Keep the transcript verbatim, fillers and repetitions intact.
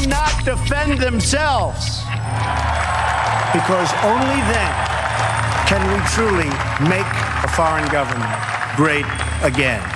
not defend themselves. Because only then can we truly make a foreign government great again.